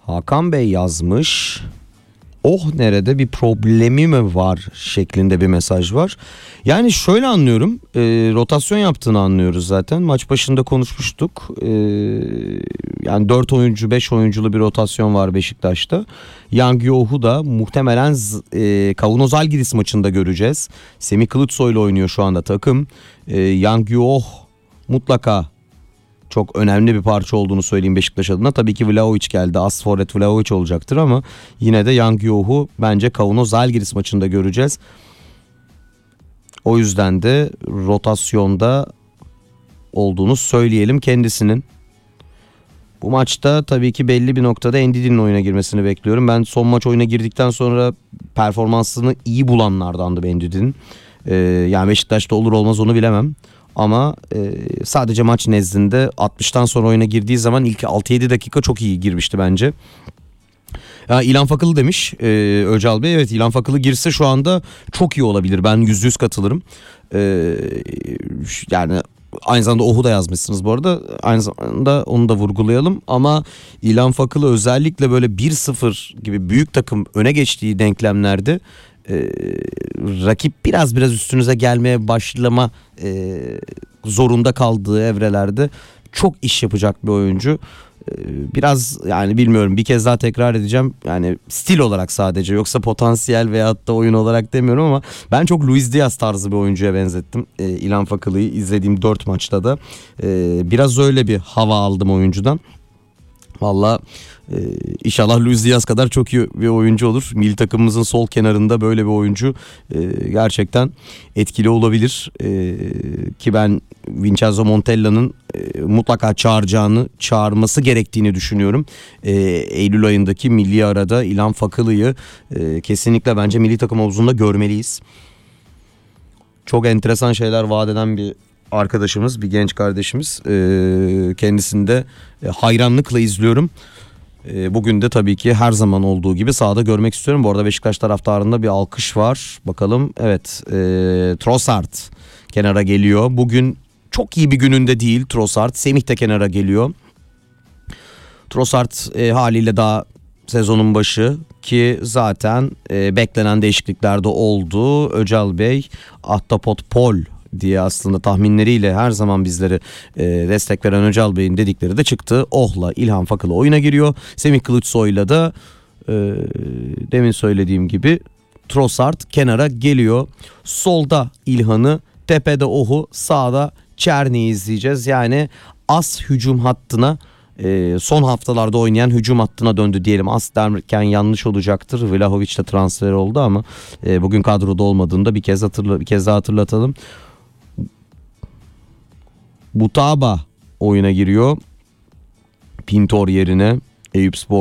Hakan Bey yazmış. Oh nerede bir problemi mi var şeklinde bir mesaj var. Yani şöyle anlıyorum, rotasyon yaptığını anlıyoruz zaten. Maç başında konuşmuştuk. Yani 4 oyuncu 5 oyunculu bir rotasyon var Beşiktaş'ta. Yang Yoh'u da muhtemelen Kauno Žalgiris maçında göreceğiz. Semih Kılıçsoy ile oynuyor şu anda takım. Yang Yoh mutlaka çok önemli bir parça olduğunu söyleyeyim Beşiktaş adına. Tabii ki Vlahović geldi. As forvet Vlahović olacaktır ama yine de Yang Yoh'u bence Kauno Žalgiris maçında göreceğiz. O yüzden de rotasyonda olduğunu söyleyelim kendisinin. Bu maçta tabii ki belli bir noktada Ndidi'nin oyuna girmesini bekliyorum. Ben son maç oyuna girdikten sonra performansını iyi bulanlardandı Ndidi'nin. Yani Beşiktaş'ta olur olmaz onu bilemem. Ama sadece maç nezdinde 60'tan sonra oyuna girdiği zaman ilk 6-7 dakika çok iyi girmişti bence. Ya İlhan Fakılı demiş Öcal Bey. Evet, İlhan Fakılı girse şu anda çok iyi olabilir. Ben %100 katılırım. Yani aynı zamanda Oh'u da yazmışsınız bu arada. Aynı zamanda onu da vurgulayalım. Ama İlhan Fakılı özellikle böyle 1-0 gibi büyük takım öne geçtiği denklemlerde rakip biraz üstünüze gelmeye başlama zorunda kaldığı evrelerde çok iş yapacak bir oyuncu. Biraz yani bilmiyorum, bir kez daha tekrar edeceğim. Yani stil olarak sadece, yoksa potansiyel veyahut da oyun olarak demiyorum ama ben çok Luis Diaz tarzı bir oyuncuya benzettim. İlhan Fakılı'yı izlediğim 4 maçta da biraz öyle bir hava aldım oyuncudan. Valla inşallah Luis Diaz kadar çok iyi bir oyuncu olur. Milli takımımızın sol kenarında böyle bir oyuncu gerçekten etkili olabilir. Ki ben Vincenzo Montella'nın mutlaka çağırması gerektiğini düşünüyorum. Eylül ayındaki milli arada İlhan Fakılı'yı kesinlikle bence milli takım havuzunda görmeliyiz. Çok enteresan şeyler vaat eden bir arkadaşımız, bir genç kardeşimiz. Kendisini de hayranlıkla izliyorum. Bugün de tabii ki her zaman olduğu gibi sahada görmek istiyorum. Bu arada Beşiktaş taraftarında bir alkış var. Bakalım, evet, Trossard kenara geliyor. Bugün çok iyi bir gününde değil Trossard. Semih de kenara geliyor. Trossard haliyle daha sezonun başı ki zaten beklenen değişiklikler de oldu. Öcal Bey Ahtapot Pol diye aslında tahminleriyle her zaman bizleri destek veren Öcal Bey'in dedikleri de çıktı. Oh'la İlhan Fakılı oyuna giriyor. Semih Kılıçsoy'la da demin söylediğim gibi Trossard kenara geliyor. Solda İlhan'ı, tepede Oh'u, sağda Çerni'yi izleyeceğiz. Yani as hücum hattına, son haftalarda oynayan hücum hattına döndü diyelim. As derken yanlış olacaktır. Vlahović de transfer oldu ama bugün kadroda olmadığını da bir kez daha hatırlatalım. Butaba oyuna giriyor. Pintor yerine Eyüpspor